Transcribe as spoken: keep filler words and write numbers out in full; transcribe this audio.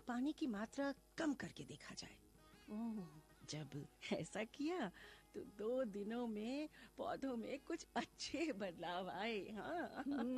पानी की मात्रा कम करके देखा जाए। ओह, जब ऐसा किया तो दो दिनों में पौधों में कुछ अच्छे बदलाव आए। हाँ।